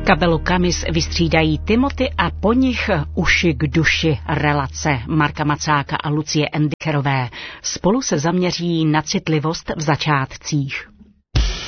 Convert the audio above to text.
Kapelu Kamis vystřídají Timothy a po nich Uši k duši relace Marka Macáka a Lucie Endicherové. Spolu se zaměří na citlivost v začátcích.